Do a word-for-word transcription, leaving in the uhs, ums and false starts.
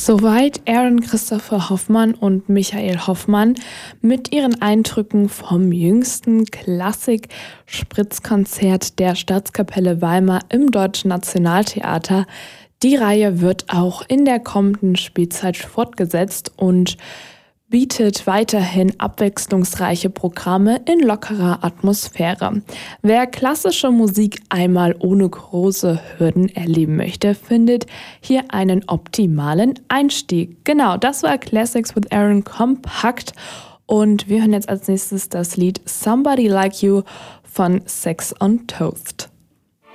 Soweit Aaron Christopher Hoffmann und Michael Hoffmann mit ihren Eindrücken vom jüngsten Klassik-Spritzkonzert der Staatskapelle Weimar im Deutschen Nationaltheater. Die Reihe wird auch in der kommenden Spielzeit fortgesetzt und bietet weiterhin abwechslungsreiche Programme in lockerer Atmosphäre. Wer klassische Musik einmal ohne große Hürden erleben möchte, findet hier einen optimalen Einstieg. Genau, das war Classics with Aaron Kompakt und wir hören jetzt als nächstes das Lied Somebody Like You von Sex on Toast.